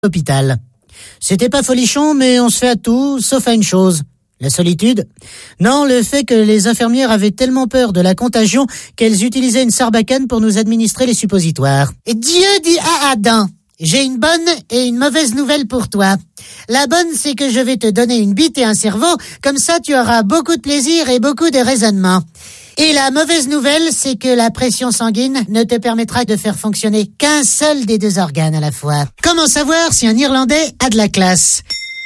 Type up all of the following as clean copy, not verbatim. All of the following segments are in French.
l'hôpital. C'était pas folichon, mais on se fait à tout, sauf à une chose. La solitude? Non, le fait que les infirmières avaient tellement peur de la contagion qu'elles utilisaient une sarbacane pour nous administrer les suppositoires. Et Dieu dit à Adam, j'ai une bonne et une mauvaise nouvelle pour toi. La bonne, c'est que je vais te donner une bite et un cerveau, comme ça tu auras beaucoup de plaisir et beaucoup de raisonnement. Et la mauvaise nouvelle, c'est que la pression sanguine ne te permettra de faire fonctionner qu'un seul des deux organes à la fois. Comment savoir si un Irlandais a de la classe?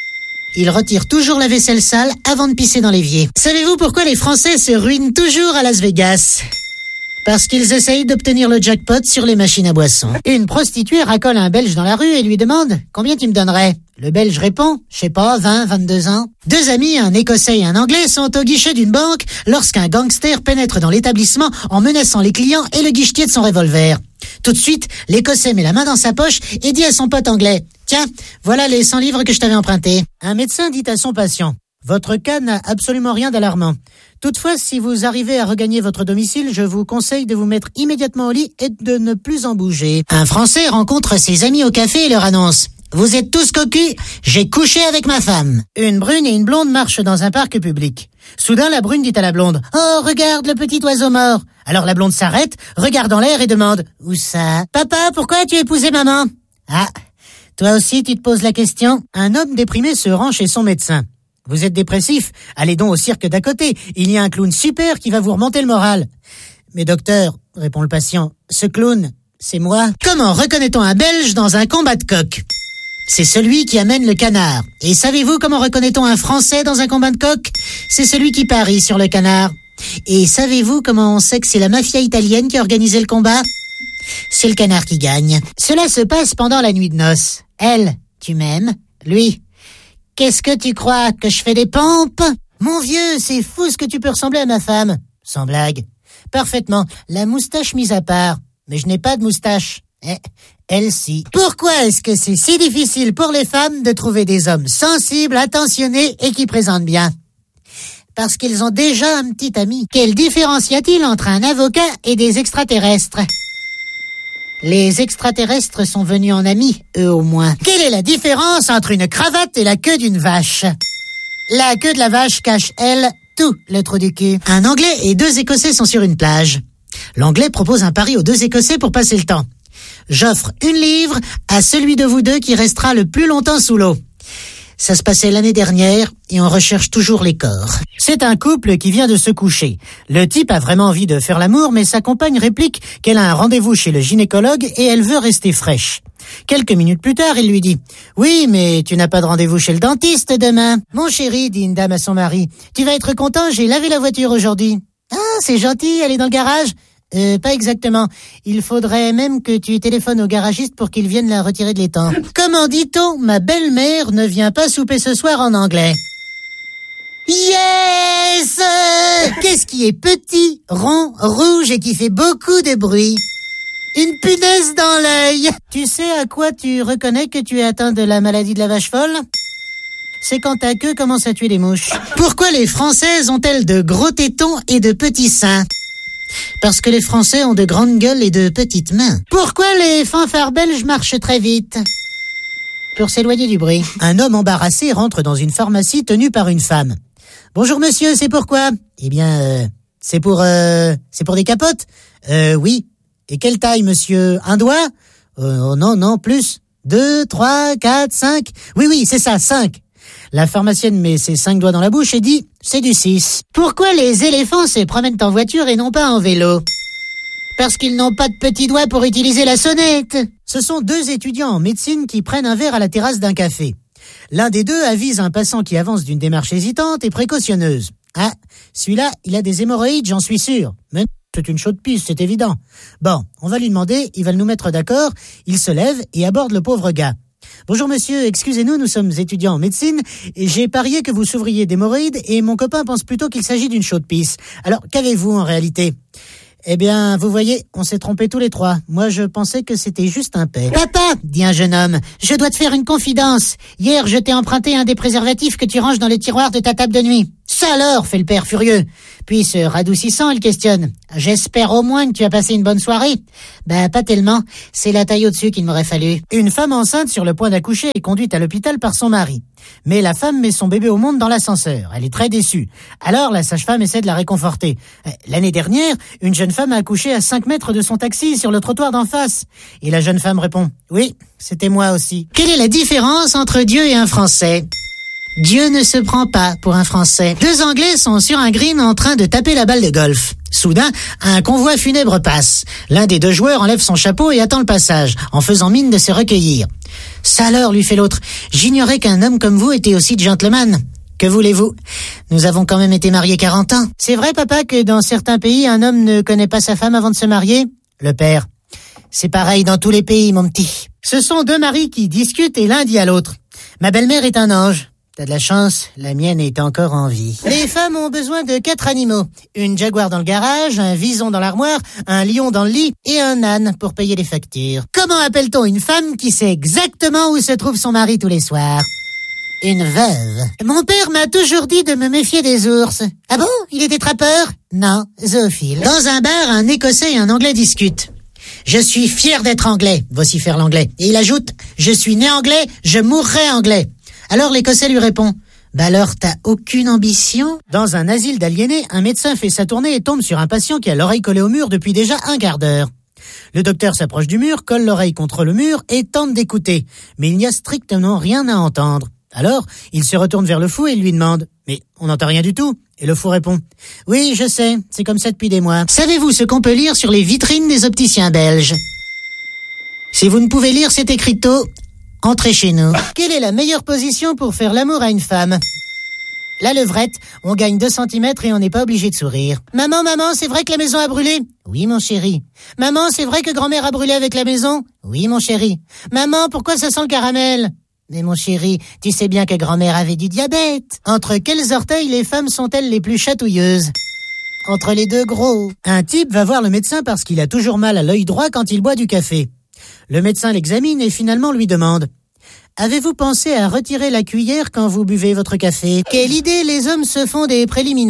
Il retire toujours la vaisselle sale avant de pisser dans l'évier. Savez-vous pourquoi les Français se ruinent toujours à Las Vegas? Parce qu'ils essayent d'obtenir le jackpot sur les machines à boissons. Une prostituée racole un Belge dans la rue et lui demande « Combien tu me donnerais ?» Le Belge répond « Je sais pas, 20, 22 ans. » Deux amis, un Écossais et un Anglais, sont au guichet d'une banque lorsqu'un gangster pénètre dans l'établissement en menaçant les clients et le guichetier de son revolver. Tout de suite, l'Écossais met la main dans sa poche et dit à son pote anglais « Tiens, voilà les 100 livres que je t'avais empruntés. » Un médecin dit à son patient « Votre cas n'a absolument rien d'alarmant. Toutefois, si vous arrivez à regagner votre domicile, je vous conseille de vous mettre immédiatement au lit et de ne plus en bouger. » Un Français rencontre ses amis au café et leur annonce « Vous êtes tous cocus, j'ai couché avec ma femme. » Une brune et une blonde marchent dans un parc public. Soudain, la brune dit à la blonde « Oh, regarde le petit oiseau mort. » Alors la blonde s'arrête, regarde en l'air et demande « Où ça ? Papa, pourquoi as-tu épousé maman ?»« Ah, toi aussi tu te poses la question ?» Un homme déprimé se rend chez son médecin. « Vous êtes dépressif? Allez donc au cirque d'à côté. Il y a un clown super qui va vous remonter le moral. »« Mais docteur, répond le patient, ce clown, c'est moi. » Comment reconnaît-on un Belge dans un combat de coq? C'est celui qui amène le canard. Et savez-vous comment reconnaît-on un Français dans un combat de coq? C'est celui qui parie sur le canard. Et savez-vous comment on sait que c'est la mafia italienne qui a organisé le combat? C'est le canard qui gagne. Cela se passe pendant la nuit de noces. Elle, tu m'aimes? Lui, qu'est-ce que tu crois, que je fais des pompes? Mon vieux, c'est fou ce que tu peux ressembler à ma femme. Sans blague. Parfaitement, la moustache mise à part. Mais je n'ai pas de moustache. Elle si. Pourquoi est-ce que c'est si difficile pour les femmes de trouver des hommes sensibles, attentionnés et qui présentent bien? Parce qu'ils ont déjà un petit ami. Quelle différence y a-t-il entre un avocat et des extraterrestres? Les extraterrestres sont venus en amis, eux au moins. Quelle est la différence entre une cravate et la queue d'une vache? La queue de la vache cache, elle, tout le trou du cul. Un Anglais et deux Écossais sont sur une plage. L'Anglais propose un pari aux deux Écossais pour passer le temps. J'offre 1 livre à celui de vous deux qui restera le plus longtemps sous l'eau. Ça se passait l'année dernière et on recherche toujours les corps. C'est un couple qui vient de se coucher. Le type a vraiment envie de faire l'amour, mais sa compagne réplique qu'elle a un rendez-vous chez le gynécologue et elle veut rester fraîche. Quelques minutes plus tard, il lui dit « Oui, mais tu n'as pas de rendez-vous chez le dentiste demain. »« Mon chéri, dit une dame à son mari, tu vas être content, j'ai lavé la voiture aujourd'hui. »« Ah, c'est gentil, elle est dans le garage. » Pas exactement. Il faudrait même que tu téléphones au garagiste pour qu'il vienne la retirer de l'étang. Comment dit-on? Ma belle-mère ne vient pas souper ce soir en anglais. Yes! Qu'est-ce qui est petit, rond, rouge et qui fait beaucoup de bruit? Une punaise dans l'œil. Tu sais à quoi tu reconnais que tu es atteint de la maladie de la vache folle? C'est quand ta queue commence à tuer les mouches. Pourquoi les Françaises ont-elles de gros tétons et de petits seins? Parce que les Français ont de grandes gueules et de petites mains. Pourquoi les fanfares belges marchent très vite? Pour s'éloigner du bruit. Un homme embarrassé rentre dans une pharmacie tenue par une femme. Bonjour monsieur, c'est pourquoi? Eh bien, c'est pour des capotes? Oui. Et quelle taille monsieur? Un doigt? Non, plus. 2, 3, 4, 5. Oui, c'est ça, 5. La pharmacienne met ses 5 doigts dans la bouche et dit « C'est du 6 ». Pourquoi les éléphants se promènent en voiture et non pas en vélo? Parce qu'ils n'ont pas de petits doigts pour utiliser la sonnette. Ce sont 2 étudiants en médecine qui prennent un verre à la terrasse d'un café. L'un des deux avise un passant qui avance d'une démarche hésitante et précautionneuse. « Ah, celui-là, il a des hémorroïdes, j'en suis sûr. » Mais non, c'est une chaude piste, c'est évident. Bon, on va lui demander, il va nous mettre d'accord. Il se lève et aborde le pauvre gars. Bonjour monsieur, excusez-nous, nous sommes étudiants en médecine et j'ai parié que vous souffriez d'hémorroïdes et mon copain pense plutôt qu'il s'agit d'une chaude pisse. Alors, qu'avez-vous en réalité? Eh bien, vous voyez, on s'est trompés tous les 3. Moi, je pensais que c'était juste un pet. Papa, dit un jeune homme, je dois te faire une confidence. Hier, je t'ai emprunté un des préservatifs que tu ranges dans le tiroir de ta table de nuit. Ça alors, fait le père furieux. Puis, se radoucissant, il questionne. J'espère au moins que tu as passé une bonne soirée. Bah, pas tellement. C'est la taille au-dessus qu'il m'aurait fallu. Une femme enceinte sur le point d'accoucher est conduite à l'hôpital par son mari. Mais la femme met son bébé au monde dans l'ascenseur. Elle est très déçue. Alors, la sage-femme essaie de la réconforter. L'année dernière, une jeune femme a accouché à 5 mètres de son taxi sur le trottoir d'en face. Et la jeune femme répond. Oui, c'était moi aussi. Quelle est la différence entre Dieu et un Français ? Dieu ne se prend pas pour un Français. 2 Anglais sont sur un green en train de taper la balle de golf. Soudain, un convoi funèbre passe. L'un des 2 joueurs enlève son chapeau et attend le passage, en faisant mine de se recueillir. Ça alors, lui fait l'autre, j'ignorais qu'un homme comme vous était aussi gentleman. Que voulez-vous ? Nous avons quand même été mariés 40 ans. C'est vrai, papa, que dans certains pays, un homme ne connaît pas sa femme avant de se marier ? Le père. C'est pareil dans tous les pays, mon petit. Ce sont 2 maris qui discutent et l'un dit à l'autre. Ma belle-mère est un ange. T'as de la chance, la mienne est encore en vie. Les femmes ont besoin de 4 animaux. Une jaguar dans le garage, un vison dans l'armoire, un lion dans le lit et un âne pour payer les factures. Comment appelle-t-on une femme qui sait exactement où se trouve son mari tous les soirs ? Une veuve. Mon père m'a toujours dit de me méfier des ours. Ah bon ? Il était trappeur ? Non, zoophile. Dans un bar, un Écossais et un Anglais discutent. Je suis fier d'être anglais, vocifère l'Anglais. Et il ajoute, je suis né anglais, je mourrai anglais. Alors l'Écossais lui répond, bah alors t'as aucune ambition ? Dans un asile d'aliénés, un médecin fait sa tournée et tombe sur un patient qui a l'oreille collée au mur depuis déjà un quart d'heure. Le docteur s'approche du mur, colle l'oreille contre le mur et tente d'écouter. Mais il n'y a strictement rien à entendre. Alors, il se retourne vers le fou et lui demande, mais on n'entend rien du tout ? Et le fou répond, oui, je sais, c'est comme ça depuis des mois. Savez-vous ce qu'on peut lire sur les vitrines des opticiens belges ? Si vous ne pouvez lire cet écriteau, entrez chez nous. Quelle est la meilleure position pour faire l'amour à une femme ? La levrette, on gagne 2 centimètres et on n'est pas obligé de sourire. Maman, c'est vrai que la maison a brûlé ? Oui, mon chéri. Maman, c'est vrai que grand-mère a brûlé avec la maison ? Oui, mon chéri. Maman, pourquoi ça sent le caramel ? Mais mon chéri, tu sais bien que grand-mère avait du diabète. Entre quels orteils les femmes sont-elles les plus chatouilleuses ? Entre les 2 gros. Un type va voir le médecin parce qu'il a toujours mal à l'œil droit quand il boit du café. Le médecin l'examine et finalement lui demande « Avez-vous pensé à retirer la cuillère quand vous buvez votre café ? Quelle idée, les hommes se font des préliminaires. »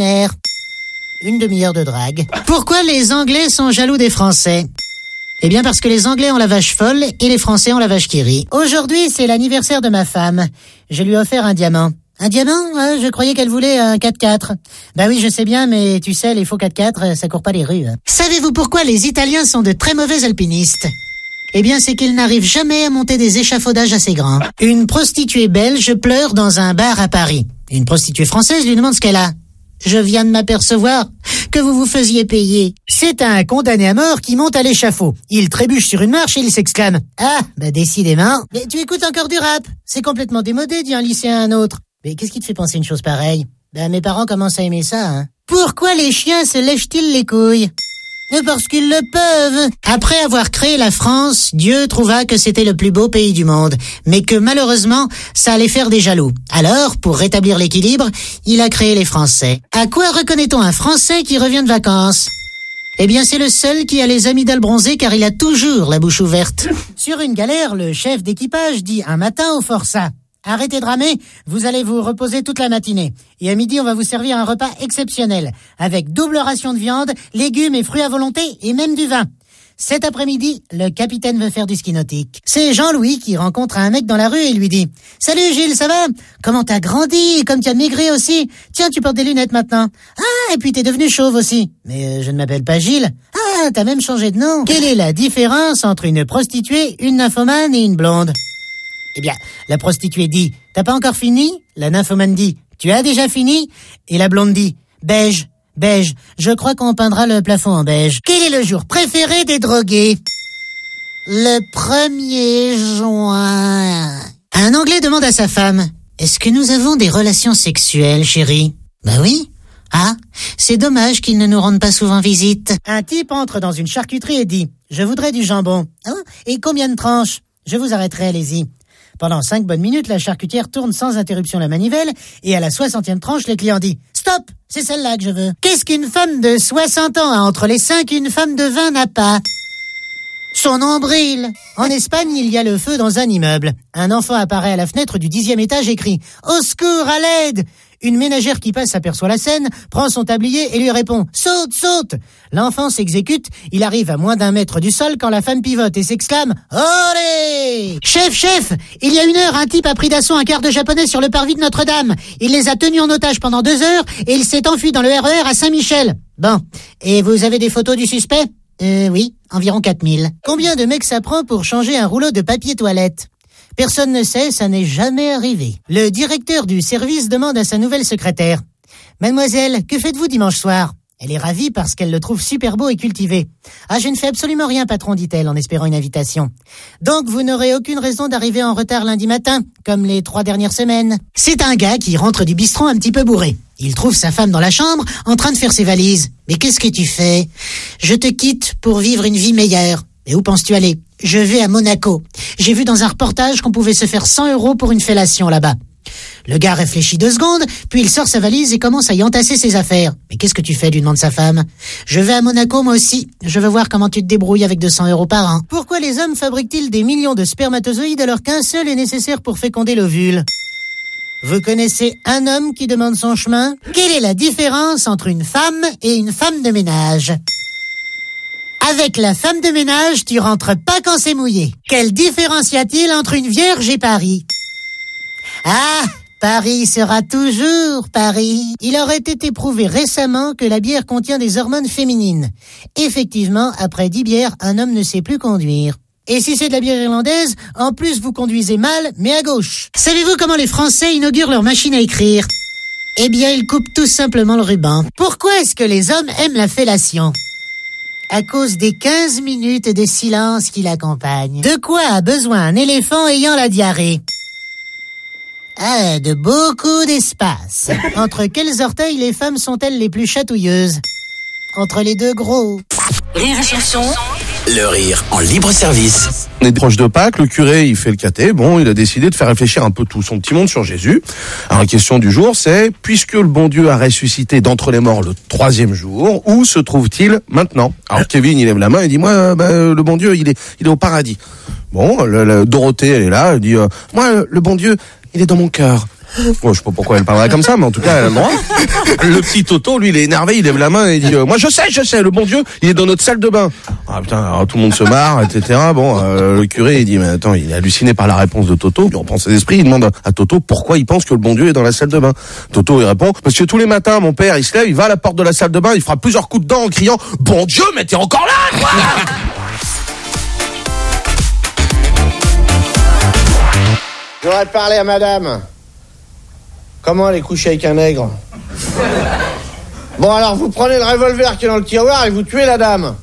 Une demi-heure de drague. Pourquoi les Anglais sont jaloux des Français ? Eh bien parce que les Anglais ont la vache folle et les Français ont la vache qui rit. Aujourd'hui, c'est l'anniversaire de ma femme. Je lui ai offert un diamant. Un diamant ? Je croyais qu'elle voulait un 4x4. Bah oui, je sais bien, mais tu sais, les faux 4x4, ça court pas les rues. Savez-vous pourquoi les Italiens sont de très mauvais alpinistes ? Eh bien, c'est qu'ils n'arrivent jamais à monter des échafaudages assez grands. Une prostituée belge pleure dans un bar à Paris. Une prostituée française lui demande ce qu'elle a. Je viens de m'apercevoir que vous vous faisiez payer. C'est un condamné à mort qui monte à l'échafaud. Il trébuche sur une marche et il s'exclame. Ah, bah décidément. Mais tu écoutes encore du rap. C'est complètement démodé, dit un lycéen à un autre. Mais qu'est-ce qui te fait penser une chose pareille ? Ben, mes parents commencent à aimer ça, hein. Pourquoi les chiens se lèchent-ils les couilles ? Parce qu'ils le peuvent. Après avoir créé la France, Dieu trouva que c'était le plus beau pays du monde, mais que malheureusement, ça allait faire des jaloux. Alors, pour rétablir l'équilibre, il a créé les Français. À quoi reconnaît-on un Français qui revient de vacances ? Eh bien, c'est le seul qui a les amygdales bronzées car il a toujours la bouche ouverte. Sur une galère, le chef d'équipage dit un matin au forçat. Arrêtez de ramer, vous allez vous reposer toute la matinée. Et à midi, on va vous servir un repas exceptionnel, avec double ration de viande, légumes et fruits à volonté, et même du vin. Cet après-midi, le capitaine veut faire du ski nautique. C'est Jean-Louis qui rencontre un mec dans la rue et lui dit « Salut Gilles, ça va ? Comment t'as grandi ? Comme tu as maigri aussi ? Tiens, tu portes des lunettes maintenant. Ah, et puis t'es devenu chauve aussi. Mais je ne m'appelle pas Gilles. Ah, t'as même changé de nom. Quelle est la différence entre une prostituée, une nymphomane et une blonde ? Eh bien, la prostituée dit « T'as pas encore fini ?» La nymphomane dit « Tu as déjà fini ?» Et la blonde dit « Beige, beige, je crois qu'on peindra le plafond en beige. » Quel est le jour préféré des drogués ? Le 1er juin. Un Anglais demande à sa femme « Est-ce que nous avons des relations sexuelles, chérie ?» Bah oui. Ah, c'est dommage qu'ils ne nous rendent pas souvent visite. Un type entre dans une charcuterie et dit « Je voudrais du jambon. » Ah, et combien de tranches ? Je vous arrêterai, allez-y. Pendant 5 bonnes minutes, la charcutière tourne sans interruption la manivelle et à la 60e tranche, le client dit « Stop, c'est celle-là que je veux. » Qu'est-ce qu'une femme de 60 ans a entre les seins qu'une femme de 20 n'a pas ? Son nombril. En Espagne, il y a le feu dans un immeuble. Un enfant apparaît à la fenêtre du 10e étage et crie « Au secours, à l'aide !» Une ménagère qui passe aperçoit la scène, prend son tablier et lui répond « Saute, saute !» L'enfant s'exécute, il arrive à moins d'1 mètre du sol quand la femme pivote et s'exclame « Olé !»« Chef, il y a 1 heure, un type a pris d'assaut un quart de japonais sur le parvis de Notre-Dame. Il les a tenus en otage pendant 2 heures et il s'est enfui dans le RER à Saint-Michel. Bon, et vous avez des photos du suspect ? Oui, environ 4000. Combien de mecs ça prend pour changer un rouleau de papier toilette ? Personne ne sait, ça n'est jamais arrivé. Le directeur du service demande à sa nouvelle secrétaire « Mademoiselle, que faites-vous dimanche soir ?» Elle est ravie parce qu'elle le trouve super beau et cultivé. « Ah, je ne fais absolument rien, patron, dit-elle en espérant une invitation. Donc, vous n'aurez aucune raison d'arriver en retard lundi matin, comme les 3 dernières semaines. » C'est un gars qui rentre du bistrot un petit peu bourré. Il trouve sa femme dans la chambre, en train de faire ses valises. « Mais qu'est-ce que tu fais ?»« Je te quitte pour vivre une vie meilleure. » « Et où penses-tu aller ?»« Je vais à Monaco. J'ai vu dans un reportage qu'on pouvait se faire 100 € pour une fellation là-bas. » Le gars réfléchit 2 secondes, puis il sort sa valise et commence à y entasser ses affaires. « Mais qu'est-ce que tu fais ?» lui demande sa femme. « Je vais à Monaco moi aussi. Je veux voir comment tu te débrouilles avec 200 € par an. » Pourquoi les hommes fabriquent-ils des millions de spermatozoïdes alors qu'un seul est nécessaire pour féconder l'ovule ? Vous connaissez un homme qui demande son chemin ? Quelle est la différence entre une femme et une femme de ménage ? Avec la femme de ménage, tu rentres pas quand c'est mouillé. Quelle différence y a-t-il entre une vierge et Paris ? Ah, Paris sera toujours Paris. Il aurait été prouvé récemment que la bière contient des hormones féminines. Effectivement, après 10 bières, un homme ne sait plus conduire. Et si c'est de la bière irlandaise, en plus vous conduisez mal, mais à gauche. Savez-vous comment les Français inaugurent leur machine à écrire ? Eh bien, ils coupent tout simplement le ruban. Pourquoi est-ce que les hommes aiment la fellation ? À cause des 15 minutes de silence qui l'accompagnent. De quoi a besoin un éléphant ayant la diarrhée ? Ah, de beaucoup d'espace. Entre quels orteils les femmes sont-elles les plus chatouilleuses ? Entre les 2 gros. Rire et chanson. Le rire en libre service. On est proche de Pâques, le curé il fait le caté, il a décidé de faire réfléchir un peu tout son petit monde sur Jésus. Alors la question du jour c'est, puisque le bon Dieu a ressuscité d'entre les morts le 3e jour, où se trouve-t-il maintenant ? Alors Kevin il lève la main et dit, moi le bon Dieu il est au paradis. Bon, Dorothée elle est là, elle dit, moi le bon Dieu il est dans mon cœur. Bon, je sais pas pourquoi elle parlerait comme ça, mais en tout cas, elle a le droit. Le petit Toto, lui, il est énervé, il lève la main et il dit, moi, je sais, le bon Dieu, il est dans notre salle de bain. Ah, putain, alors tout le monde se marre, etc. Bon, le curé, il dit, mais attends, il est halluciné par la réponse de Toto. Il reprend ses esprits, il demande à Toto pourquoi il pense que le bon Dieu est dans la salle de bain. Toto, il répond, parce que tous les matins, mon père, il se lève, il va à la porte de la salle de bain, il fera plusieurs coups de dents en criant, bon Dieu, mais t'es encore là, quoi! J'aurais parlé à madame. Comment elle est couchée avec un nègre ? Bon, alors vous prenez le revolver qui est dans le tiroir et vous tuez la dame.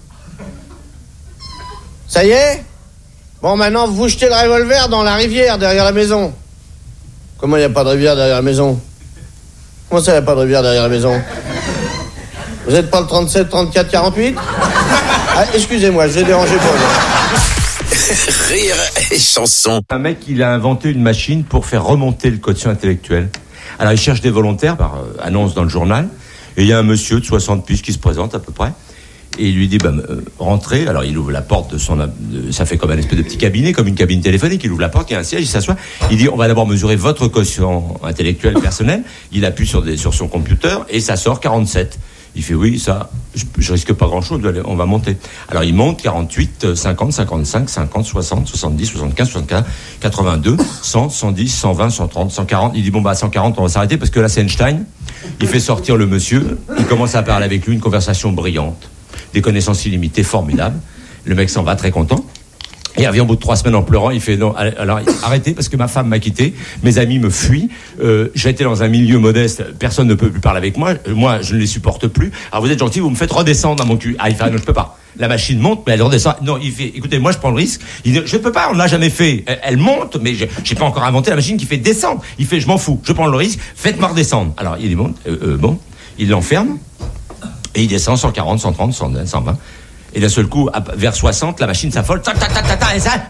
Ça y est ? Bon, maintenant vous jetez le revolver dans la rivière derrière la maison. Comment il n'y a pas de rivière derrière la maison ? Comment ça, il n'y a pas de rivière derrière la maison ? Vous n'êtes pas le 37, 34, 48 ? Ah, excusez-moi, je vais déranger pour vous. Rire et chanson. Un mec, il a inventé une machine pour faire remonter le quotient intellectuel. Alors, il cherche des volontaires par annonce dans le journal. Et il y a un monsieur de 60 piges qui se présente à peu près. Et il lui dit, rentrez. Alors, il ouvre la porte ça fait comme un espèce de petit cabinet, comme une cabine téléphonique. Il ouvre la porte, il y a un siège, il s'assoit. Il dit, on va d'abord mesurer votre quotient intellectuel personnel. Il appuie sur son computer et ça sort 47. Il fait, oui, ça, je risque pas grand-chose, on va monter. Alors, il monte 48, 50, 55, 50, 60, 70, 75, 75, 82, 100, 110, 120, 130, 140. Il dit, 140, on va s'arrêter parce que là, c'est Einstein. Il fait sortir le monsieur. Il commence à parler avec lui, une conversation brillante. Des connaissances illimitées, formidables. Le mec s'en va très content. Et il revient au bout de 3 semaines en pleurant, il fait non, alors arrêtez parce que ma femme m'a quitté, mes amis me fuient, j'ai été dans un milieu modeste, personne ne peut plus parler avec moi, moi je ne les supporte plus, alors vous êtes gentil, vous me faites redescendre dans mon cul. Ah, il fait non, je peux pas. La machine monte, mais elle redescend. Non, il fait, écoutez, moi je prends le risque. Il dit, je peux pas, on l'a jamais fait. Elle monte, mais j'ai pas encore inventé la machine qui fait descendre. Il fait, je m'en fous, je prends le risque, faites-moi redescendre. Alors il monte, il l'enferme, et il descend 140, 130, 120, 120. Et d'un seul coup, vers 60, la machine s'affole. Tac, tac, tac, tac, tac, et ça, 2 !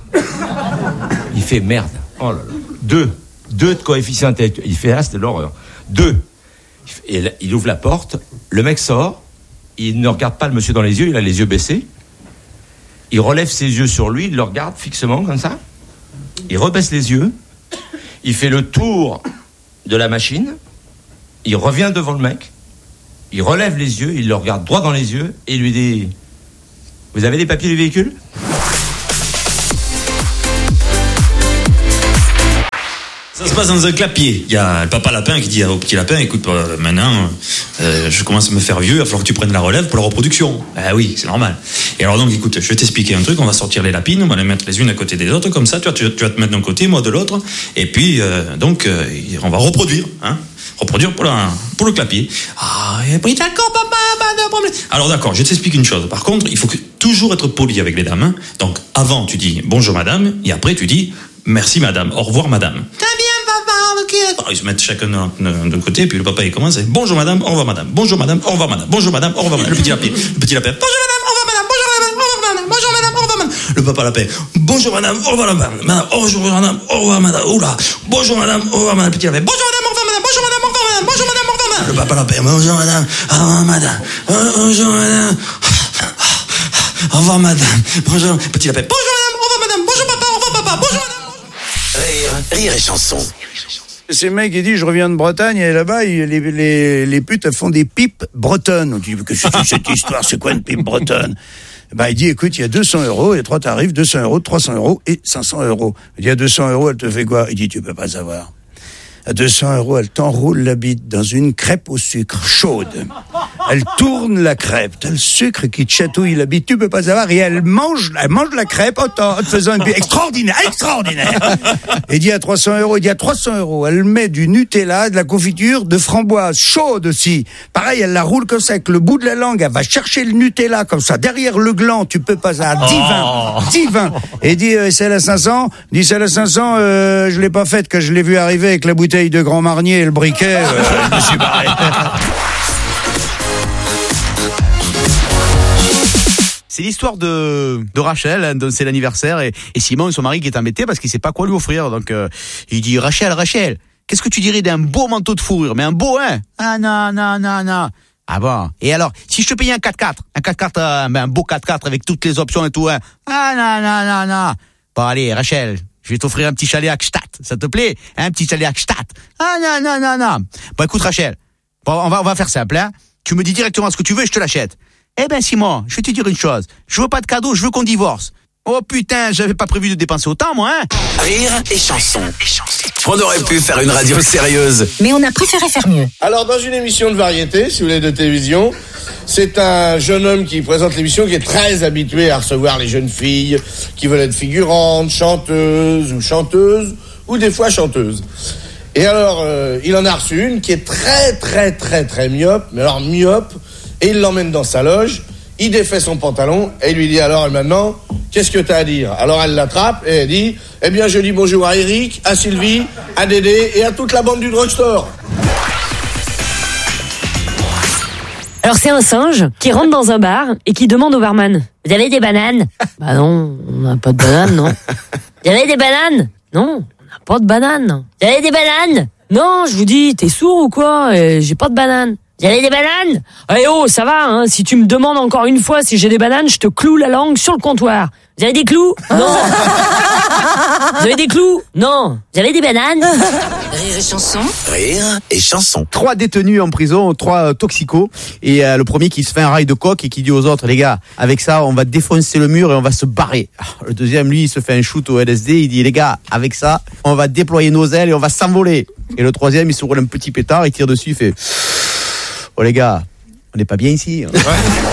Il fait merde. Oh là là. 2 de coefficient intellectuel. Il fait, c'était l'horreur. 2. Et il ouvre la porte. Le mec sort. Il ne regarde pas le monsieur dans les yeux. Il a les yeux baissés. il relève ses yeux sur lui, il le regarde fixement comme ça, il rebaisse les yeux, il fait le tour de la machine, il revient devant le mec, il relève les yeux, il le regarde droit dans les yeux et il lui dit « Vous avez des papiers du véhicule ?» Ça se passe dans un clapier. Il y a le papa lapin qui dit au petit lapin, écoute, maintenant, je commence à me faire vieux, il va falloir que tu prennes la relève pour la reproduction. Ah oui, c'est normal. Et alors donc, écoute, je vais t'expliquer un truc, on va sortir les lapines, on va les mettre les unes à côté des autres, comme ça, tu vas te mettre d'un côté, moi de l'autre, et puis, on va reproduire, hein. Reproduire pour le clapier. Ah, et puis d'accord, papa, pas de problème. Alors d'accord, je t'explique une chose. Par contre, il faut toujours être poli avec les dames, hein. Donc, avant, tu dis bonjour madame, et après, tu dis merci madame, au revoir madame. Très bien, papa, ok. Alors, ils se mettent chacun d'un côté, et puis le papa, il commence, bonjour madame, au revoir madame, bonjour madame, au revoir madame, bonjour madame, au revoir madame. Le petit lapin, bonjour madame, au revoir madame, bonjour madame, au revoir madame, bonjour madame, au revoir madame. Le papa lapin, bonjour madame, au revoir madame, bonjour madame, au revoir madame, oula, bonjour madame, au revoir madame, le petit lapin, bonjour madame, au revoir madame, bonjour madame, au revoir madame, bonjour madame, au revoir madame. Le papa lapin, bonjour madame, au revoir madame, bonjour madame, au revoir madame, bonjour, petit lapin, bonjour madame, au revoir madame, bonjour papa, au revoir papa, bonjour madame. Rire et chanson. C'est le mec qui dit je reviens de Bretagne et là-bas les putes elles font des pipes bretonnes. On dit que c'est cette histoire, c'est quoi une pipe bretonne? Ben il dit écoute il y a 200 €, il y a 3 tarifs, 200 €, 300 € et 500 €. Il dit à 200 € elle te fait quoi? Il dit tu peux pas savoir. À 200 € elle t'enroule la bite dans une crêpe au sucre chaude. Elle tourne la crêpe, t'as le sucre qui te chatouille la bite, tu peux pas savoir, et elle mange la crêpe en te faisant une bite extraordinaire. Et il dit à 300 €, il dit à 300 €, elle met du Nutella, de la confiture, de framboise chaude aussi. Pareil, elle la roule comme ça avec le bout de la langue, elle va chercher le Nutella comme ça derrière le gland, tu peux pas savoir. Divin. Et dit celle à 500, je l'ai pas faite quand je l'ai vu arriver avec la bouteille de Grand Marnier et le briquet, je me suis barré. C'est l'histoire de Rachel, hein, dont c'est l'anniversaire, et Simon, son mari, qui est embêté parce qu'il sait pas quoi lui offrir. Donc il dit Rachel, qu'est-ce que tu dirais d'un beau manteau de fourrure, mais un beau, hein? Ah non. Ah bon. Et alors, si je te payais un 4x4, un beau 4x4 avec toutes les options et tout, hein? Ah non. Bon allez, Rachel, je vais t'offrir un petit chalet à Gstaad, ça te plaît? Un petit chalet à Gstaad. Ah non. Bon écoute Rachel, bon, on va faire simple, hein. Tu me dis directement ce que tu veux et je te l'achète. Eh ben Simon, je vais te dire une chose. Je veux pas de cadeau, je veux qu'on divorce. Oh putain, j'avais pas prévu de dépenser autant moi, hein. Rire et chanson. On aurait pu faire une radio sérieuse, mais on a préféré faire mieux. Alors, dans une émission de variété, si vous voulez, de télévision, c'est un jeune homme qui présente l'émission qui est très habitué à recevoir les jeunes filles qui veulent être figurantes, chanteuses ou des fois chanteuses. Et alors, il en a reçu une qui est très myope, mais alors myope, et il l'emmène dans sa loge, il défait son pantalon et il lui dit alors, et maintenant, qu'est-ce que t'as à dire? Alors elle l'attrape et elle dit, eh bien je dis bonjour à Eric, à Sylvie, à Dédé et à toute la bande du drugstore. Alors c'est un singe qui rentre dans un bar et qui demande au barman, vous avez des bananes? Bah non, on n'a pas de bananes, non. Vous avez des bananes? Non, on n'a pas de bananes. Vous avez des bananes? Non, je vous dis, t'es sourd ou quoi? J'ai pas de bananes. Vous avez des bananes? Eh oh, ça va, hein. Si tu me demandes encore une fois si j'ai des bananes, je te cloue la langue sur le comptoir. Vous avez des clous? Non. Vous avez des clous? Non. Vous avez des bananes? Rire et chanson. rire et chanson. 3 détenus en prison, 3 toxicos, et le premier qui se fait un rail de coke et qui dit aux autres, les gars, avec ça, on va défoncer le mur et on va se barrer. Le deuxième, lui, il se fait un shoot au LSD, il dit, les gars, avec ça, on va déployer nos ailes et on va s'envoler. Et le troisième, il se roule un petit pétard, il tire dessus, il fait, oh les gars, on n'est pas bien ici. Ouais.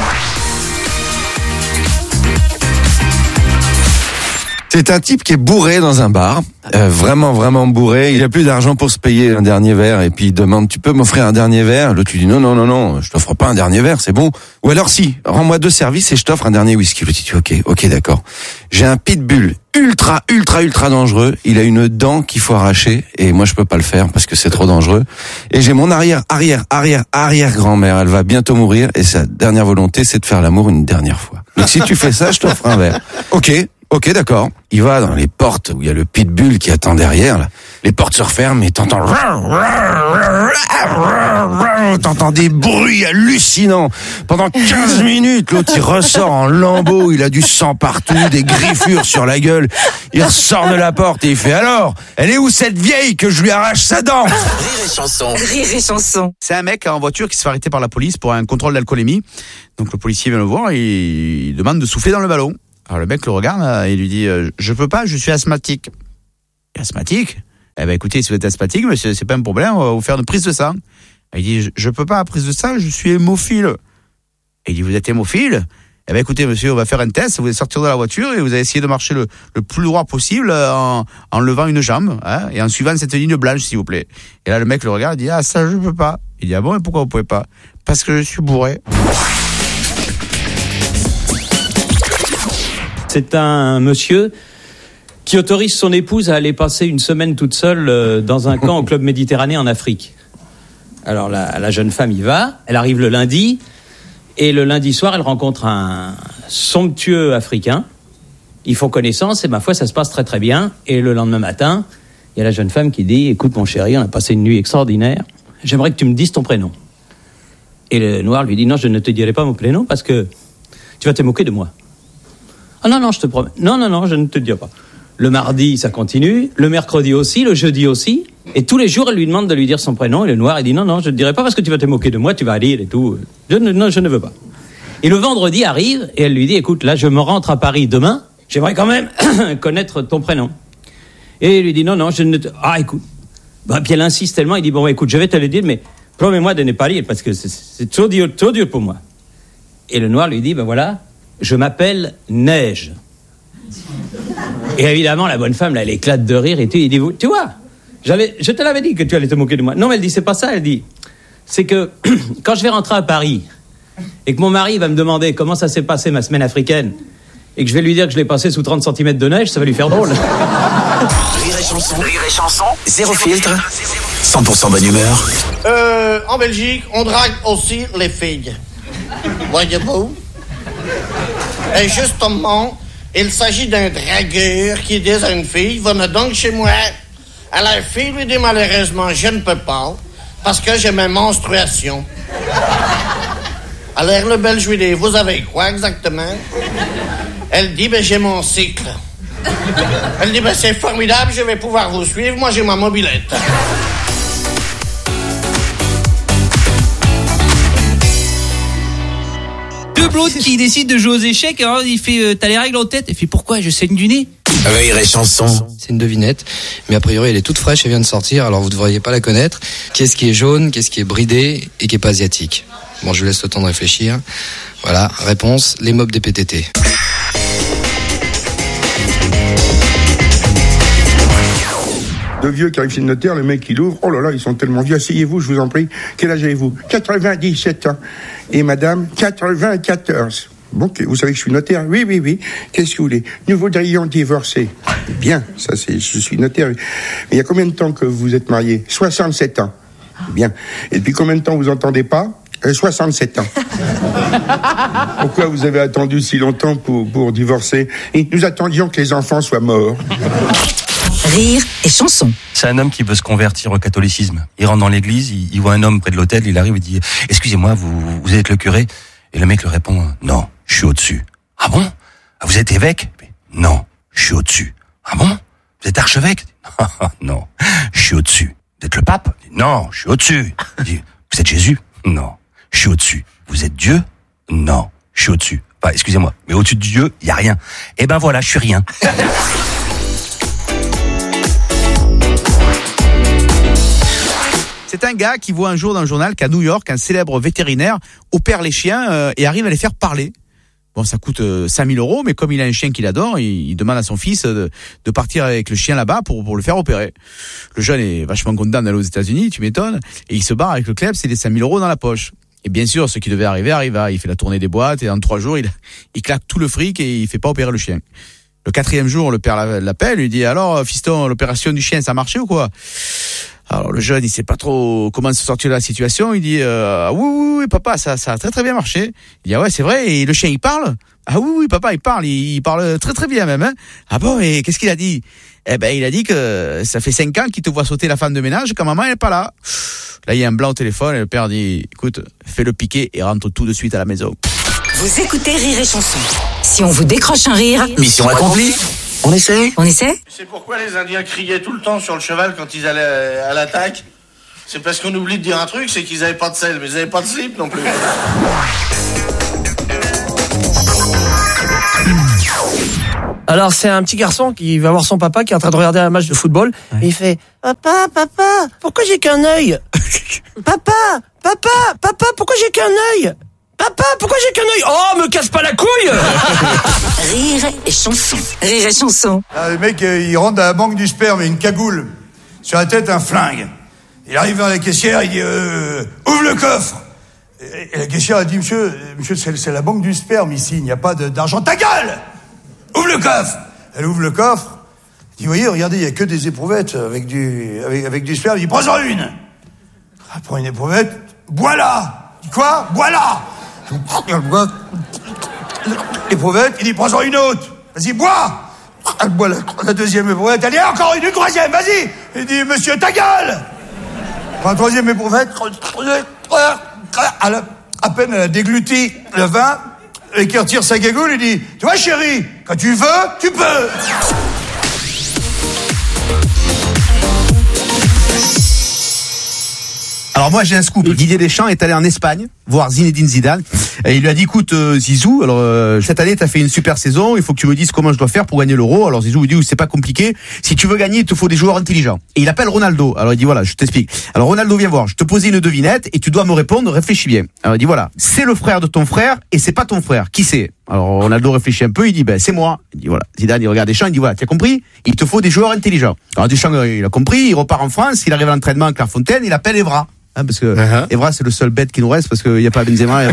C'est un type qui est bourré dans un bar, vraiment bourré. Il a plus d'argent pour se payer un dernier verre et puis il demande, tu peux m'offrir un dernier verre? L'autre lui dit non, je t'offre pas un dernier verre, c'est bon. Ou alors si, rends-moi 2 services et je t'offre un dernier whisky. L'autre dit ok d'accord. J'ai un pitbull ultra dangereux. Il a une dent qu'il faut arracher et moi je peux pas le faire parce que c'est trop dangereux. Et j'ai mon arrière grand-mère, elle va bientôt mourir et sa dernière volonté c'est de faire l'amour une dernière fois. Donc si tu fais ça, je t'offre un verre. Ok, d'accord. Il va dans les portes où il y a le pitbull qui attend derrière, là. Les portes se referment et t'entends des bruits hallucinants. Pendant 15 minutes, l'autre il ressort en lambeaux, il a du sang partout, des griffures sur la gueule. Il ressort de la porte et il fait alors, elle est où cette vieille que je lui arrache sa dent? Rire et chanson. Rire et chanson. C'est un mec en voiture qui se fait arrêter par la police pour un contrôle d'alcoolémie. Donc le policier vient le voir et il demande de souffler dans le ballon. Alors le mec le regarde et lui dit je peux pas, je suis asthmatique. Asthmatique? Eh ben écoutez, si vous êtes asthmatique, monsieur, c'est pas un problème, on va vous faire une prise de sang. Il dit je peux pas, prise de sang, je suis hémophile. Et il dit vous êtes hémophile? Eh ben écoutez monsieur, on va faire un test, vous allez sortir de la voiture et vous allez essayer de marcher le plus droit possible en levant une jambe et en suivant cette ligne blanche s'il vous plaît. Et là le mec le regarde et dit ah ça je peux pas. Il dit ah bon et pourquoi vous pouvez pas? Parce que je suis bourré. C'est un monsieur qui autorise son épouse à aller passer une semaine toute seule dans un camp au Club Méditerranée en Afrique. Alors la jeune femme y va, elle arrive le lundi, et le lundi soir, elle rencontre un somptueux Africain. Ils font connaissance, et ma foi, ça se passe très très bien. Et le lendemain matin, il y a la jeune femme qui dit « Écoute mon chéri, on a passé une nuit extraordinaire, j'aimerais que tu me dises ton prénom. » Et le noir lui dit « Non, je ne te dirai pas mon prénom parce que tu vas te moquer de moi. » « Ah non, je te promets. Non, je ne te dirai pas. » Le mardi, ça continue. Le mercredi aussi, le jeudi aussi. Et tous les jours, elle lui demande de lui dire son prénom. Et le noir, il dit non, je ne te dirai pas parce que tu vas te moquer de moi, tu vas rire et tout. Je ne veux pas. Et le vendredi arrive et elle lui dit, écoute, là, je me rentre à Paris demain. J'aimerais quand même connaître ton prénom. Et il lui dit non, je ne te... Ah, écoute. Puis elle insiste tellement, il dit bon, écoute, je vais te le dire, mais promets-moi de ne pas rire parce que c'est trop dur pour moi. Et le noir lui dit, voilà, je m'appelle Neige. Et évidemment, la bonne femme, là, elle éclate de rire et tout. Il dit, tu vois, je te l'avais dit que tu allais te moquer de moi. Non, mais elle dit, c'est pas ça, elle dit. C'est que quand je vais rentrer à Paris et que mon mari va me demander comment ça s'est passé ma semaine africaine et que je vais lui dire que je l'ai passé sous 30 cm de neige, ça va lui faire drôle. Rire et chanson, zéro filtre, 100% bonne humeur. En Belgique, on drague aussi les filles. Voyez-vous? Et justement, il s'agit d'un dragueur qui dit à une fille, venez donc chez moi. À la fille lui dit malheureusement, je ne peux pas, parce que j'ai mes menstruations. Alors le Belge lui dit, vous avez quoi exactement? Elle dit, j'ai mon cycle. Elle dit, c'est formidable, je vais pouvoir vous suivre, moi j'ai ma mobilette. Deux blondes qui décident de jouer aux échecs, alors il fait t'as les règles en tête, elle fait pourquoi je saigne du nez? Rire et chanson. C'est une devinette, mais a priori elle est toute fraîche, elle vient de sortir, alors vous ne devriez pas la connaître. Qu'est-ce qui est jaune, qu'est-ce qui est bridé et qui est pas asiatique? Bon, je vous laisse le temps de réfléchir. Voilà, réponse, les mobs des PTT. Deux vieux qui arrivent chez le notaire, le mec il ouvre, oh là là, ils sont tellement vieux, asseyez-vous, je vous en prie. Quel âge avez-vous? 97 ans. Et madame, 94. Bon, vous savez que je suis notaire? Oui. Qu'est-ce que vous voulez? Nous voudrions divorcer. Bien, ça c'est, je suis notaire. Mais il y a combien de temps que vous êtes mariés? 67 ans. Bien. Et depuis combien de temps vous entendez pas? 67 ans. Pourquoi vous avez attendu si longtemps pour divorcer? Et nous attendions que les enfants soient morts. Rire et chanson. C'est un homme qui veut se convertir au catholicisme. Il rentre dans l'église, il voit un homme près de l'autel, il arrive et dit « Excusez-moi, vous êtes le curé ?» Et le mec lui répond « Non, je suis au-dessus. »« Ah bon? Vous êtes évêque ?»« Non, je suis au-dessus. »« Ah bon? Vous êtes archevêque ?»« Non, je suis au-dessus. »« Vous êtes le pape ?»« Non, je suis au-dessus. » Il dit « Vous êtes Jésus ?»« Non, je suis au-dessus. »« Vous êtes Dieu ?»« Non, je suis au-dessus. » Enfin, excusez-moi, mais au-dessus de Dieu, il y a rien. Eh ben voilà, je suis rien. C'est un gars qui voit un jour dans le journal qu'à New York, un célèbre vétérinaire opère les chiens et arrive à les faire parler. Bon, ça coûte 5 000 €, mais comme il a un chien qu'il adore, il demande à son fils de partir avec le chien là-bas pour le faire opérer. Le jeune est vachement content d'aller aux États-Unis, tu m'étonnes, et il se barre avec le kleps et les 5 000 € dans la poche. Et bien sûr, ce qui devait arriver arriva. Il fait la tournée des boîtes et en 3 jours, il claque tout le fric et il fait pas opérer le chien. Le 4e jour, le père l'appelle, lui dit, alors, fiston, l'opération du chien, ça a marché ou quoi? Alors, le jeune, il sait pas trop comment se sortir de la situation. Il dit, oui, papa, ça a très très bien marché. Il dit, ah ouais, c'est vrai, et le chien, il parle? Ah oui, papa, il parle très très bien même, hein. Ah bon, et qu'est-ce qu'il a dit? Eh ben, il a dit que ça fait 5 ans qu'il te voit sauter la femme de ménage quand maman, elle est pas là. Là, il y a un blanc au téléphone, et le père dit, écoute, fais-le piquer et rentre tout de suite à la maison. Vous écoutez Rire et Chanson. Si on vous décroche un rire... Mission accomplie. On essaie? C'est pourquoi les Indiens criaient tout le temps sur le cheval quand ils allaient à l'attaque. C'est parce qu'on oublie de dire un truc, c'est qu'ils avaient pas de selle, mais ils avaient pas de slip non plus. Alors c'est un petit garçon qui va voir son papa qui est en train de regarder un match de football et il fait papa, pourquoi j'ai qu'un œil? Papa, pourquoi j'ai qu'un œil? Papa, pourquoi j'ai qu'un œil? Oh, me casse pas la couille! Rire et Chanson. Rire et Chanson. Ah, le mec, il rentre à la banque du sperme, une cagoule. Sur la tête, un flingue. Il arrive vers la caissière, il dit ouvre le coffre. Et la caissière a dit monsieur, c'est la banque du sperme ici, il n'y a pas d'argent. Ta gueule! Ouvre le coffre! Elle ouvre le coffre. Elle dit voyez, regardez, il n'y a que des éprouvettes avec du sperme. Il dit prends-en une. Elle prend une éprouvette. Bois-la! Il dit quoi? Bois-la! Elle boit l'éprouvette. Il dit prends-en une autre. Vas-y, bois! Elle boit la deuxième éprouvette. Elle dit encore une troisième, vas-y! Il dit monsieur, ta gueule! Prends la troisième éprouvette. À peine elle a dégluti le vin, et qui retire sa gagoule, il dit tu vois chérie, quand tu veux, tu peux. Alors moi j'ai un scoop. Didier Deschamps est allé en Espagne voir Zinedine Zidane et il lui a dit écoute Zizou, alors cette année t'as fait une super saison, il faut que tu me dises comment je dois faire pour gagner l'Euro. Alors Zizou lui dit c'est pas compliqué, si tu veux gagner il te faut des joueurs intelligents. Et il appelle Ronaldo. Alors il dit voilà, je t'explique. Alors Ronaldo viens voir, je te posais une devinette et tu dois me répondre, réfléchis bien. Alors il dit voilà, c'est le frère de ton frère et c'est pas ton frère. Qui c'est? Alors Ronaldo réfléchit un peu, il dit ben c'est moi. Il dit voilà. Zidane il regarde Deschamps, il dit voilà, tu as compris? Il te faut des joueurs intelligents. Alors Deschamps il a compris, il repart en France, il arrive à l'entraînement à Clairefontaine, il appelle Evra. Hein, parce que Evra c'est le seul bête qui nous reste parce qu'il n'y a pas Benzema.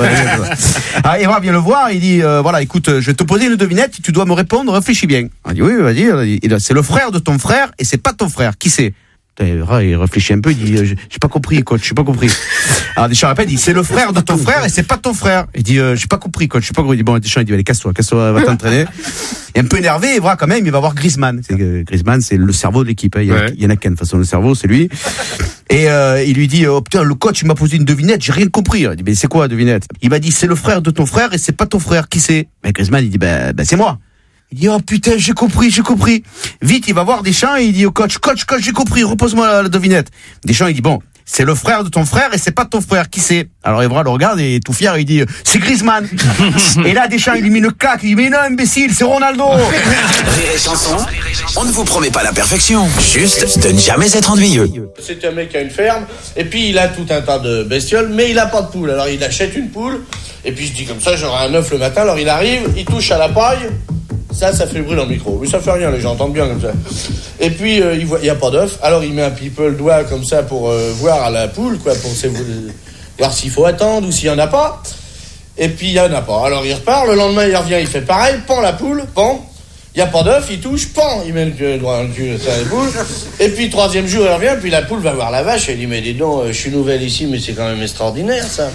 Evra vient le voir, il dit voilà écoute, je vais te poser une devinette, tu dois me répondre, réfléchis bien. Il dit oui vas-y, c'est le frère de ton frère et c'est pas ton frère. Qui c'est? Evra il réfléchit un peu, il dit j'ai pas compris coach, j'ai pas compris. Alors Deschamps répète, il dit c'est le frère de ton frère et c'est pas ton frère. Il dit j'ai pas compris coach, j'ai pas compris. Il dit bon Deschamps il dit allez casse-toi, va t'entraîner. Et un peu énervé, Evra quand même, il va voir Griezmann. Griezmann c'est le cerveau de l'équipe, hein. Il y en a qu'un de toute façon, le cerveau c'est lui. Et il lui dit oh putain le coach il m'a posé une devinette, j'ai rien compris. Il dit mais c'est quoi la devinette? Il m'a dit c'est le frère de ton frère et c'est pas ton frère. Qui c'est? Mais Griezmann il dit ben c'est moi. Il dit oh putain j'ai compris. Vite il va voir Deschamps et il dit au coach j'ai compris, repose-moi la devinette. Deschamps il dit bon c'est le frère de ton frère et c'est pas ton frère. Qui c'est? Alors Evra le regarde et tout fier il dit c'est Griezmann. Et là Deschamps il lui met une claque, il dit mais non imbécile c'est Ronaldo. Rire et Chanson, on ne vous promet pas la perfection, juste de ne jamais être ennuyeux. C'est un mec qui a une ferme et puis il a tout un tas de bestioles mais il a pas de poule. Alors il achète une poule et puis je dis comme ça j'aurai un œuf le matin. Alors il arrive, il touche à la paille. Ça fait le bruit dans le micro. Mais ça fait rien, les gens entendent bien comme ça. Et puis, il voit, y a pas d'œuf. Alors, il met un petit peu le doigt comme ça pour voir à la poule, quoi, pour voir s'il faut attendre ou s'il y en a pas. Et puis, il y en a pas. Alors, il repart. Le lendemain, il revient, il fait pareil. Pend la poule, pend. Il y a pas d'œuf, il touche, pend. Il met le doigt dans le cul, ça, la poule. Et puis, troisième jour, il revient. Puis, la poule va voir la vache. Elle dit, mais dis donc, je suis nouvelle ici, mais c'est quand même extraordinaire, ça.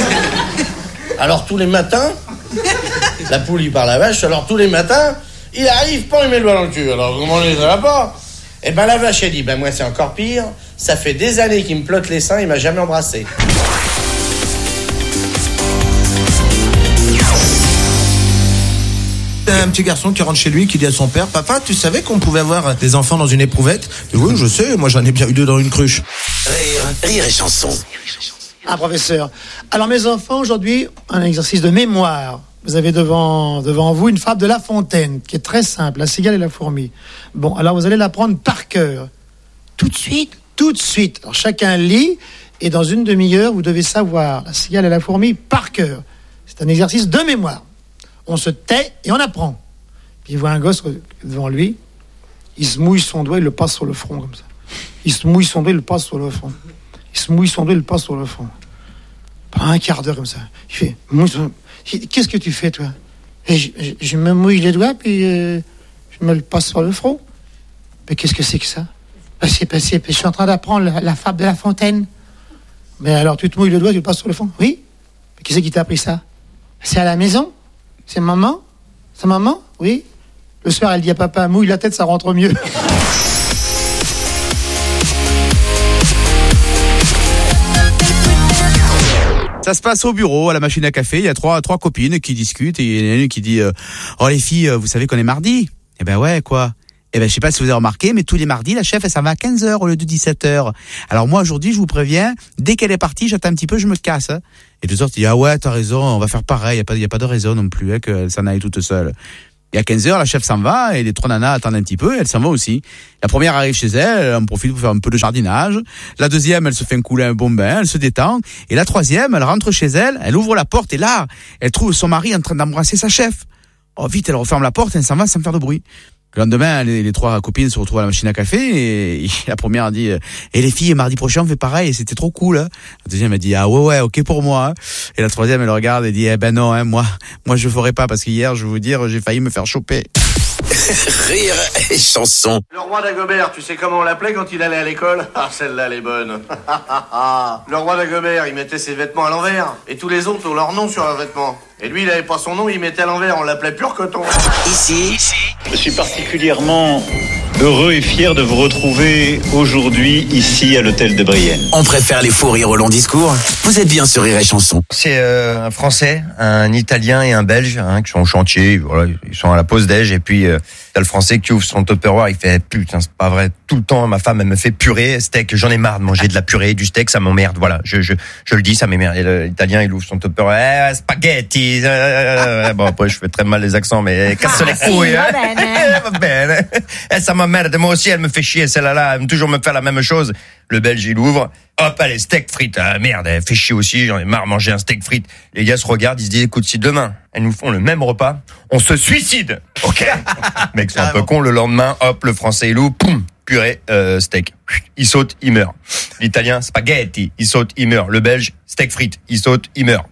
Alors, tous les matins... La poule, il parle à la vache. Alors, tous les matins, il arrive, il met le doigt dans le cul. Alors, comment on les a pas? Eh ben, la vache, elle dit, ben, moi, c'est encore pire. Ça fait des années qu'il me plotte les seins, il m'a jamais embrassé. Un petit garçon qui rentre chez lui, qui dit à son père, papa, tu savais qu'on pouvait avoir des enfants dans une éprouvette? Oui, je sais, moi, j'en ai bien eu 2 dans une cruche. Rire et Chanson. Ah, professeur. Alors, mes enfants, aujourd'hui, un exercice de mémoire. Vous avez devant vous une fable de La Fontaine, qui est très simple, la cigale et la fourmi. Bon, alors vous allez l'apprendre par cœur. Tout de suite. Alors, chacun lit, et dans une demi-heure, vous devez savoir la cigale et la fourmi par cœur. C'est un exercice de mémoire. On se tait et on apprend. Puis il voit un gosse devant lui, il se mouille son doigt, il le passe sur le front, comme ça. Il se mouille son doigt, il le passe sur le front. Pendant un quart d'heure comme ça. Il fait qu'est-ce que tu fais toi? Et je me mouille les doigts puis je me le passe sur le front. Mais qu'est-ce que c'est que ça? Je suis en train d'apprendre la fable de La Fontaine. Mais alors, tu te mouilles le doigt, tu le passes sur le front? Oui. Mais qui c'est qui t'a appris ça? C'est à la maison? C'est maman? C'est maman? Oui. Le soir, elle dit à papa, mouille la tête, ça rentre mieux. Ça se passe au bureau, à la machine à café. Il y a trois copines qui discutent et il y en a une qui dit oh les filles, vous savez qu'on est mardi? Eh ben ouais, quoi. Eh ben je sais pas si vous avez remarqué, mais tous les mardis, la chef, elle s'en va à 15h au lieu de 17h. Alors moi, aujourd'hui, je vous préviens, dès qu'elle est partie, j'attends un petit peu, je me casse. Hein. Et deux autres disent ah ouais, t'as raison, on va faire pareil. Il y a pas de raison non plus qu'elle s'en aille toute seule. Et à 15h, la chef s'en va et les trois nanas attendent un petit peu et elle s'en va aussi. La première arrive chez elle, elle en profite pour faire un peu de jardinage. La deuxième, elle se fait couler un bon bain, elle se détend. Et la troisième, elle rentre chez elle, elle ouvre la porte et là, elle trouve son mari en train d'embrasser sa chef. Oh vite, elle referme la porte et elle s'en va sans faire de bruit. Le lendemain, les trois copines se retrouvent à la machine à café et la première a dit et les filles, mardi prochain on fait pareil, c'était trop cool. Hein. La deuxième a dit ah ouais ok pour moi. Hein. Et la troisième elle regarde et dit eh ben non hein, moi je ferai pas parce qu'hier je vais vous dire j'ai failli me faire choper. Rire et chanson. Le roi d'Agobert, tu sais comment on l'appelait quand il allait à l'école? Ah, celle-là, elle est bonne. Le roi d'Agobert, il mettait ses vêtements à l'envers. Et tous les autres ont leur nom sur leurs vêtements. Et lui, il avait pas son nom, il mettait à l'envers. On l'appelait pur coton. Ici, je suis particulièrement heureux et fier de vous retrouver aujourd'hui ici à l'hôtel de Brienne. On préfère les fous rires au long discours. Vous êtes bien sur Rire et Chanson. C'est un Français, un Italien et un Belge qui sont au chantier. Voilà, ils sont à la pause déj et puis t'as le Français qui ouvre son Tupperware. Il fait putain, c'est pas vrai. Tout le temps, ma femme elle me fait purée, steak. J'en ai marre de manger de la purée, du steak, ça m'emmerde. Voilà, je le dis, ça m'emmerde. Et l'Italien il ouvre son Tupperware, spaghetti. Bon après je fais très mal les accents, mais casse les couilles. Va bene. Ça m'emmerde. Moi aussi elle me fait chier celle-là. Elle aime toujours me faire la même chose. Le Belge, il ouvre. Hop, allez, steak frites. Ah, merde, elle fait chier aussi. J'en ai marre de manger un steak frites. Les gars se regardent, ils se disent, écoute, si demain, elles nous font le même repas, on se suicide. Ok. Les mecs sont un peu cons. Le lendemain, hop, le Français, il ouvre. Poum, purée, steak. Il saute, il meurt. L'Italien, spaghetti. Il saute, il meurt. Le Belge, steak frites. Il saute, il meurt.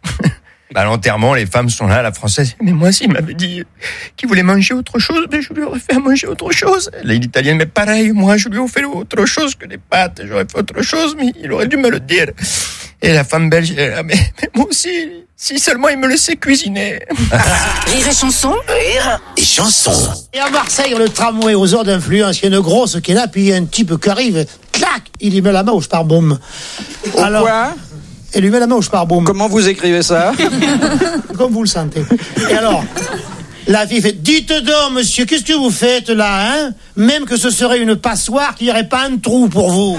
À l'enterrement, les femmes sont là, la Française. Mais moi, s'il m'avait dit qu'il voulait manger autre chose, mais je lui aurais fait à manger autre chose. L'Italienne, mais pareil, moi, je lui aurais fait autre chose que des pâtes. J'aurais fait autre chose, mais il aurait dû me le dire. Et la femme belge, mais moi aussi, si seulement il me laissait cuisiner. Rire et chanson. Rire et chanson. Et à Marseille, le tramway aux heures d'influence, il y a une grosse qui est là, puis il y a un type qui arrive, clac, il lui met la main au sparbaume. Alors, quoi? Et lui met la main au sparbaume. Comment vous écrivez ça? Comme vous le sentez. Et alors, la fille fait, dites donc, monsieur, qu'est-ce que vous faites là, hein? Même que ce serait une passoire, qu'il n'y aurait pas un trou pour vous.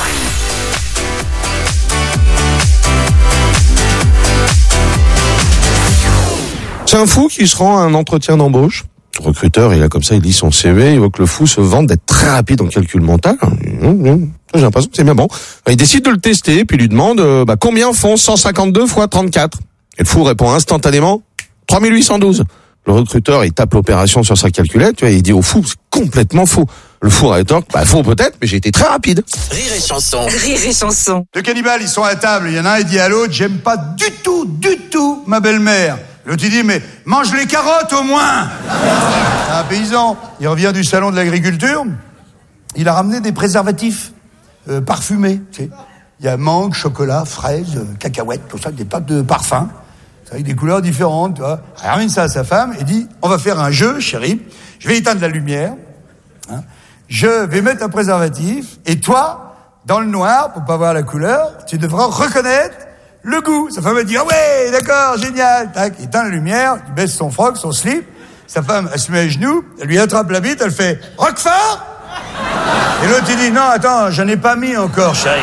C'est un fou qui se rend à un entretien d'embauche. Le recruteur, il lit son CV, il voit que le fou se vante d'être très rapide en calcul mental. J'ai l'impression que c'est bien bon. Il décide de le tester, puis lui demande combien font 152 fois 34. Et le fou répond instantanément 3812. Le recruteur, il tape l'opération sur sa calculette, il dit au fou, c'est complètement faux. Le fou rétorque, faux peut-être, mais j'ai été très rapide. Rire et chanson. Rire et chanson. Deux cannibales, ils sont à table. Il y en a un, il dit à l'autre, j'aime pas du tout ma belle-mère. L'autre, il dit, mais mange les carottes au moins. Un paysan, il revient du salon de l'agriculture. Il a ramené des préservatifs parfumés. Tu sais. Il y a mangue, chocolat, fraises, cacahuètes, tout ça, des pâtes de parfum. Avec des couleurs différentes, tu vois. Il ramène ça à sa femme et dit, on va faire un jeu, chérie. Je vais éteindre la lumière. Hein. Je vais mettre un préservatif. Et toi, dans le noir, pour pas voir la couleur, tu devras reconnaître le goût. Sa femme va dire, ah ouais, d'accord, génial. Tac, il éteint la lumière, il baisse son froc, son slip. Sa femme, elle se met à genoux, elle lui attrape la bite, elle fait, Roquefort? Et l'autre, il dit, non, attends, j'en ai pas mis encore, chérie.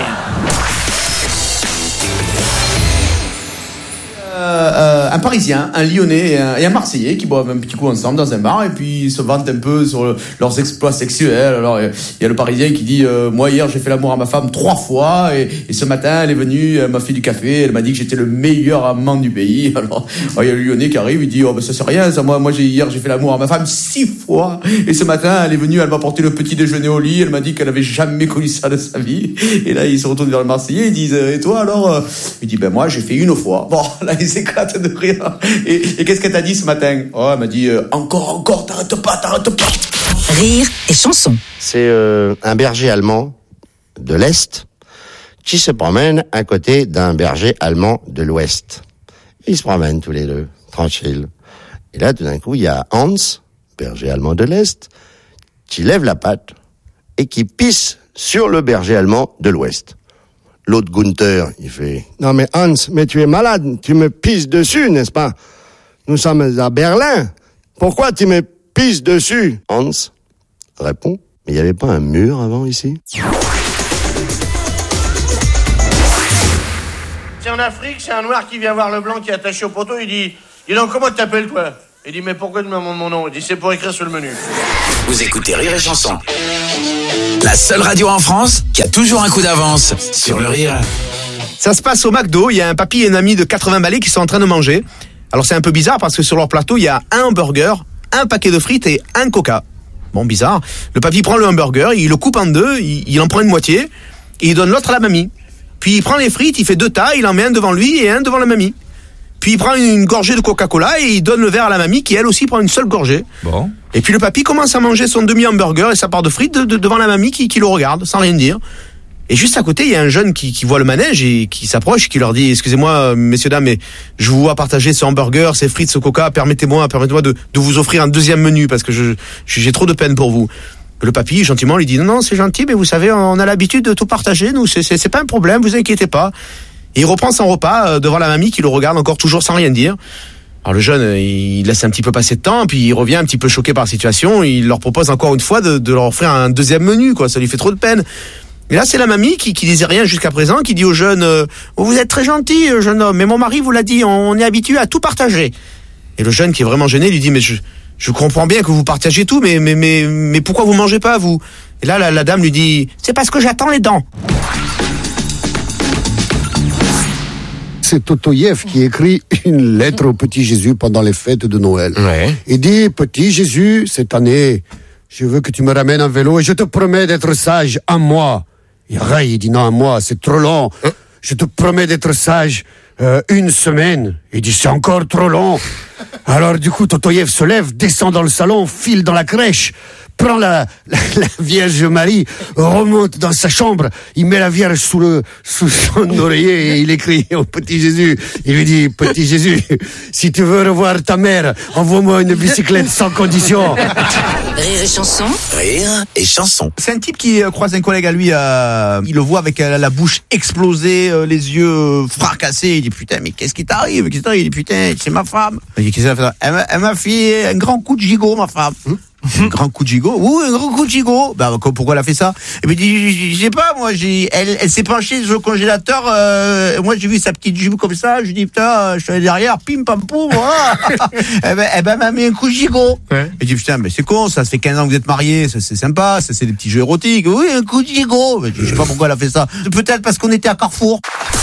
Un Parisien, un Lyonnais et un Marseillais qui boivent un petit coup ensemble dans un bar et puis ils se vantent un peu sur leurs exploits sexuels. Alors il y a le Parisien qui dit moi hier j'ai fait l'amour à ma femme 3 fois et ce matin elle est venue, elle m'a fait du café, elle m'a dit que j'étais le meilleur amant du pays. Alors il y a le Lyonnais qui arrive, il dit ça c'est rien ça, moi hier j'ai fait l'amour à ma femme 6 fois et ce matin elle est venue, elle m'a porté le petit déjeuner au lit, elle m'a dit qu'elle avait jamais connu ça de sa vie. Et là ils se retournent vers le Marseillais, ils disent et toi alors? Il dit moi j'ai fait 1 fois. Bon là ils s'éclate de rire. Et qu'est-ce qu'elle t'a dit ce matin? Oh, elle m'a dit encore, t'arrêtes pas. Rire et chanson. C'est un berger allemand de l'Est qui se promène à côté d'un berger allemand de l'Ouest. Ils se promènent tous les deux, tranquilles. Et là, tout d'un coup, il y a Hans, berger allemand de l'Est, qui lève la patte et qui pisse sur le berger allemand de l'Ouest. L'autre Gunther, il fait « Non mais Hans, mais tu es malade, tu me pisses dessus, n'est-ce pas? Nous sommes à Berlin. Pourquoi tu me pisses dessus ?» Hans répond « Mais il n'y avait pas un mur avant ici ?» C'est en Afrique, c'est un noir qui vient voir le blanc qui est attaché au poteau, il dit « Dis donc, comment tu t'appelles toi ?» Il dit « Mais pourquoi tu me demandes mon nom ?» Il dit « C'est pour écrire sur le menu. » Vous écoutez Rire et Chanson. La seule radio en France qui a toujours un coup d'avance sur le rire. Ça se passe au McDo, il y a un papy et une amie de 80 balais qui sont en train de manger. Alors c'est un peu bizarre parce que sur leur plateau, il y a un hamburger, un paquet de frites et un coca. Bon, bizarre. Le papy prend le hamburger, il le coupe en deux, il en prend une moitié et il donne l'autre à la mamie. Puis il prend les frites, il fait deux tas, il en met un devant lui et un devant la mamie. Puis il prend une gorgée de Coca-Cola et il donne le verre à la mamie qui elle aussi prend une seule gorgée. Bon. Et puis le papy commence à manger son demi-hamburger et sa part de frites devant la mamie qui le regarde sans rien dire. Et juste à côté, il y a un jeune qui voit le manège et qui s'approche, qui leur dit « Excusez-moi, messieurs, dames, mais je vous vois partager ce hamburger, ces frites, ce coca, permettez-moi de vous offrir un deuxième menu parce que j'ai trop de peine pour vous. » Le papy, gentiment, lui dit « Non, c'est gentil, mais vous savez, on a l'habitude de tout partager, nous, c'est pas un problème, vous inquiétez pas. » Et il reprend son repas devant la mamie qui le regarde encore toujours sans rien dire. Alors le jeune, il laisse un petit peu passer de temps, puis il revient un petit peu choqué par la situation. Il leur propose encore une fois de leur offrir un deuxième menu, quoi. Ça lui fait trop de peine. Et là, c'est la mamie qui disait rien jusqu'à présent, qui dit au jeune vous êtes très gentil, jeune homme, mais mon mari vous l'a dit, on est habitué à tout partager. Et le jeune, qui est vraiment gêné, lui dit mais je comprends bien que vous partagez tout, mais pourquoi vous mangez pas, vous? Et là, la dame lui dit c'est parce que j'attends les dents. C'est Totoyev qui écrit une lettre au petit Jésus pendant les fêtes de Noël. Ouais. Il dit, petit Jésus, cette année, je veux que tu me ramènes un vélo et je te promets d'être sage un mois. Il dit non, un mois, c'est trop long. Je te promets d'être sage une semaine. Il dit, c'est encore trop long. Alors du coup, Totoyev se lève, descend dans le salon, file dans la crèche, prend la Vierge Marie, remonte dans sa chambre, il met la Vierge sous son oreiller et il écrit au petit Jésus. Il lui dit, petit Jésus, si tu veux revoir ta mère, envoie-moi une bicyclette sans condition. Rire et chanson. Rire et chanson. C'est un type qui croise un collègue à lui, il le voit avec la bouche explosée, les yeux fracassés. Il dit putain, mais qu'est-ce qui t'arrive? Il dit putain, c'est ma femme. Il dit qu'est-ce qu'elle a fait? Elle m'a fait un grand coup de gigot, ma femme. Un grand coup de gigot? Oui, un grand coup de gigot. Bah, pourquoi elle a fait ça? Et puis, je sais pas, moi, elle s'est penchée sur le congélateur, moi, j'ai vu sa petite jupe comme ça, je dis, putain, je suis allé derrière, pim, pam, poum, voilà. Elle m'a mis un coup de gigot. Ouais. Et je dis, putain, mais c'est con, ça fait 15 ans que vous êtes mariés, c'est sympa, c'est des petits jeux érotiques. Oui, un coup de gigot. Je sais pas pourquoi elle a fait ça. Peut-être parce qu'on était à Carrefour.